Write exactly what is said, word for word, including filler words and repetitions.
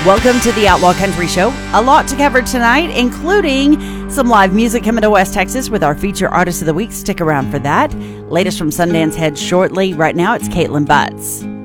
Welcome to the Outlaw Country Show. A lot to cover tonight, including some live music coming to West Texas with our feature artist of the week. Stick around for that. Latest from Sundance Head shortly. Right now, it's Caitlin Butts.